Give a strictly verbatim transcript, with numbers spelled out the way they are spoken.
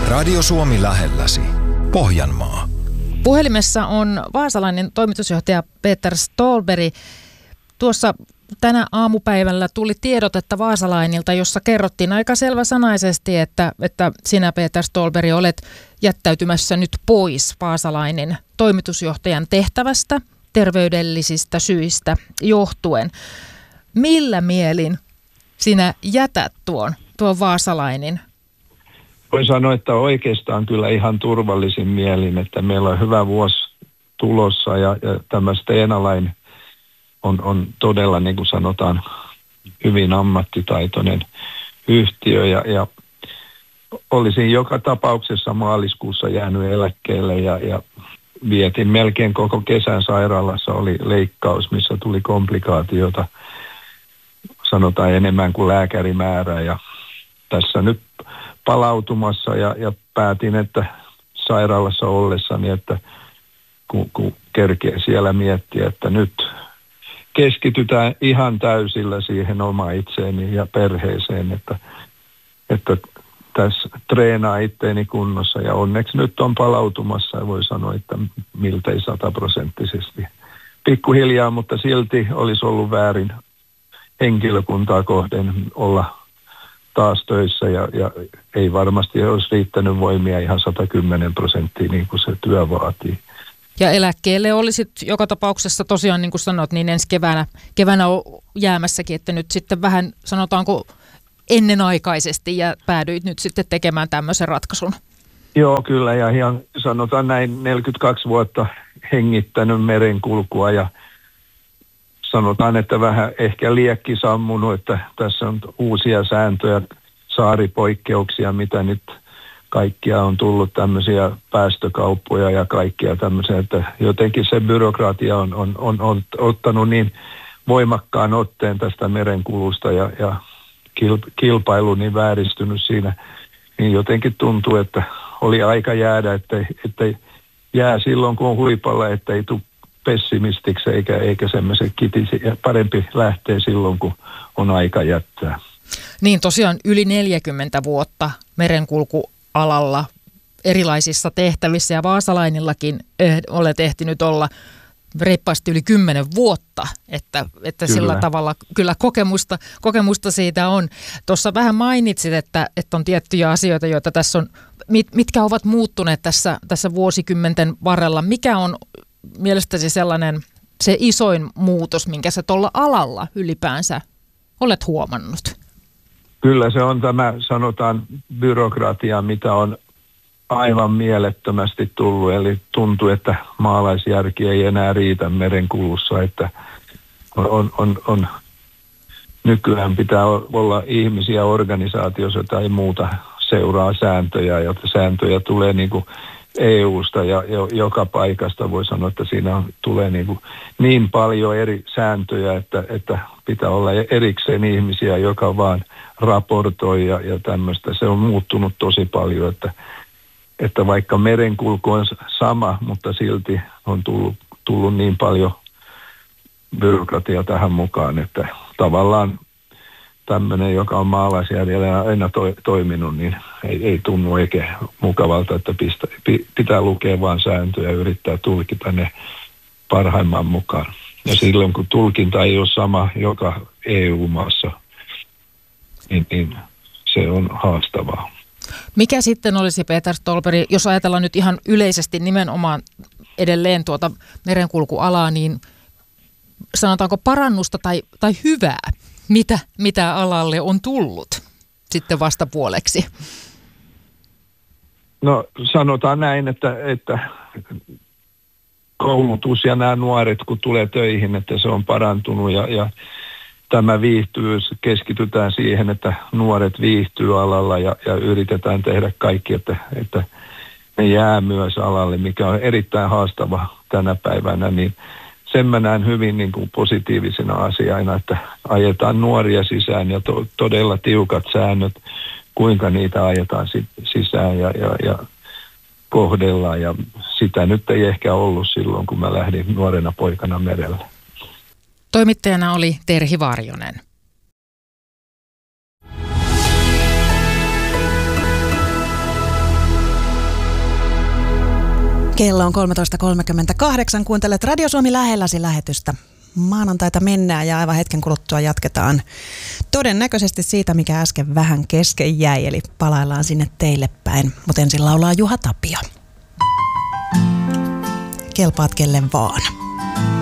Radio Suomi lähelläsi. Pohjanmaa. Puhelimessa on vaasalainen toimitusjohtaja Peter Ståhlberg. Tuossa tänä aamupäivällä tuli tiedotetta Vaasalainilta, jossa kerrottiin aika selväsanaisesti, että, että sinä Peter Ståhlberg olet jättäytymässä nyt pois Vaasalainen toimitusjohtajan tehtävästä terveydellisistä syistä johtuen. Millä mielin sinä jätät tuon, tuon Vaasalainen? Voin sanoa, että oikeastaan kyllä ihan turvallisin mielin, että meillä on hyvä vuosi tulossa ja, ja tämä Stena Line on, on todella, niin kuin sanotaan, hyvin ammattitaitoinen yhtiö ja, ja olisin joka tapauksessa maaliskuussa jäänyt eläkkeelle ja, ja vietin melkein koko kesän sairaalassa, oli leikkaus, missä tuli komplikaatiota, sanotaan enemmän kuin lääkärimäärä ja tässä nyt palautumassa ja, ja päätin, että sairaalassa ollessani, että kun, kun kerkee siellä miettiä, että nyt keskitytään ihan täysillä siihen oma itseeni ja perheeseen, että, että tässä treenaa itteeni kunnossa ja onneksi nyt on palautumassa ja voi sanoa, että miltei sataprosenttisesti. Pikkuhiljaa, mutta silti olisi ollut väärin henkilökuntaa kohden olla taas töissä ja, ja ei varmasti olisi riittänyt voimia ihan sata kymmenen prosenttia niin kuin se työ vaatii. Ja eläkkeelle olisit joka tapauksessa tosiaan, niin kuin sanot, niin ensi keväänä, keväänä on jäämässäkin, että nyt sitten vähän sanotaanko ennenaikaisesti ja päädyit nyt sitten tekemään tämmöisen ratkaisun. Joo, kyllä ja ihan sanotaan näin neljäkymmentäkaksi vuotta hengittänyt merenkulkua ja sanotaan, että vähän ehkä liekki sammunut, että tässä on uusia sääntöjä, saaripoikkeuksia, mitä nyt kaikkia on tullut tämmöisiä päästökauppoja ja kaikkia tämmöisiä, että jotenkin se byrokratia on, on, on, on ottanut niin voimakkaan otteen tästä merenkulusta ja, ja kilpailu niin vääristynyt siinä, niin jotenkin tuntuu, että oli aika jäädä, ettei, ettei jää silloin kun on huipalla, ettei tule pessimistiksi eikä, eikä semmoisen kitisi. Ja parempi lähtee silloin, kun on aika jättää. Niin tosiaan yli neljäkymmentä vuotta merenkulkualalla erilaisissa tehtävissä ja Vaasalainillakin eh, olet ehtinyt olla reippaasti yli kymmenen vuotta, että, että sillä tavalla kyllä kokemusta, kokemusta siitä on. Tuossa vähän mainitsit, että, että on tiettyjä asioita, joita tässä on, mit, mitkä ovat muuttuneet tässä, tässä vuosikymmenten varrella. Mikä on mielestäsi sellainen se isoin muutos, minkä sä tuolla alalla ylipäänsä olet huomannut? Kyllä se on tämä, sanotaan, byrokratia, mitä on aivan mielettömästi tullut. Eli tuntuu, että maalaisjärki ei enää riitä merenkulussa, että on, on, on, nykyään pitää olla ihmisiä organisaatiossa tai muuta seuraa sääntöjä, ja sääntöjä tulee niin kuin E U:sta ja joka paikasta voi sanoa, että siinä on, tulee niin, kuin niin paljon eri sääntöjä, että, että pitää olla erikseen ihmisiä, joka vaan raportoi ja, ja tämmöistä. Se on muuttunut tosi paljon, että, että vaikka merenkulku on sama, mutta silti on tullut, tullut niin paljon byrokratia tähän mukaan, että tavallaan tämmöinen, joka on maalaisjärjellä aina to, toiminut, niin ei, ei tunnu oikein mukavalta, että pistä, pitää lukea vaan sääntöjä ja yrittää tulkita ne parhaimman mukaan. Ja silloin, kun tulkinta ei ole sama joka E U-maassa, niin, niin se on haastavaa. Mikä sitten olisi, Peter Ståhlberg, jos ajatellaan nyt ihan yleisesti nimenomaan edelleen tuota merenkulkualaa, niin sanotaanko parannusta tai, tai hyvää? Mitä, mitä alalle on tullut sitten vastapuoleksi? No sanotaan näin, että, että koulutus ja nämä nuoret, kun tulee töihin, että se on parantunut ja, ja tämä viihtyvyys, keskitytään siihen, että nuoret viihtyy alalla ja, ja yritetään tehdä kaikki, että, että ne jää myös alalle, mikä on erittäin haastava tänä päivänä, niin sen mä näen hyvin niin kuin positiivisena asiana, että ajetaan nuoria sisään ja to, todella tiukat säännöt, kuinka niitä ajetaan si, sisään ja, ja, ja kohdellaan. Ja sitä nyt ei ehkä ollut silloin, kun mä lähdin nuorena poikana merelle. Toimittajana oli Terhi Varjonen. Kello on kolmetoista kolmekymmentäkahdeksan. Kuuntelet Radio Suomi lähelläsi lähetystä. Maanantaita mennään ja aivan hetken kuluttua jatketaan todennäköisesti siitä, mikä äsken vähän kesken jäi. Eli palaillaan sinne teille päin. Mutta ensin laulaa Juha Tapio. Kelpaat kelle vaan.